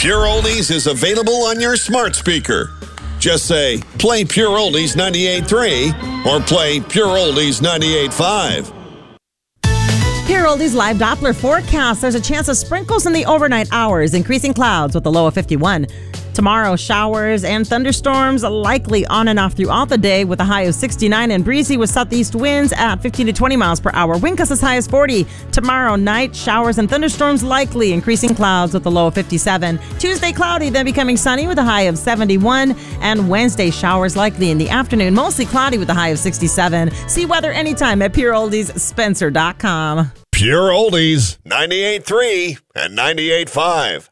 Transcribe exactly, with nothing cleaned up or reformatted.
Pure Oldies is available on your smart speaker. Just say, play Pure Oldies ninety-eight point three or play Pure Oldies ninety-eight point five. Pure Oldies live Doppler forecast. There's a chance of sprinkles in the overnight hours, increasing clouds with a low of fifty-one. Tomorrow, showers and thunderstorms likely on and off throughout the day with a high of sixty-nine and breezy with southeast winds at fifteen to twenty miles per hour. Wind gusts as high as forty. Tomorrow night, showers and thunderstorms likely, increasing clouds with a low of fifty-seven. Tuesday, cloudy, then becoming sunny with a high of seventy-one. And Wednesday, showers likely in the afternoon, mostly cloudy with a high of sixty-seven. See weather anytime at Pure Oldies Spencer dot com. Pure Oldies ninety-eight point three and ninety-eight point five.